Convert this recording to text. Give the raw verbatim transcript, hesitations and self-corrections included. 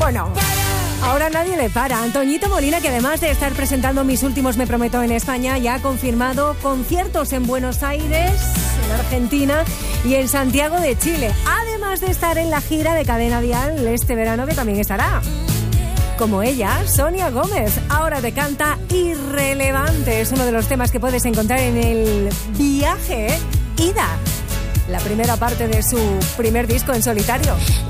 Bueno, ahora nadie le para. Antoñito Molina, que además de estar presentando Mis Últimos Me Prometo en España, ya ha confirmado conciertos en Buenos Aires, en Argentina y en Santiago de Chile. Además de estar en la gira de Cadena Dial este verano, que también estará. Como ella, Sonia Gómez, ahora te canta Irrelevante. Es uno de los temas que puedes encontrar en el viaje Ida, la primera parte de su primer disco en solitario.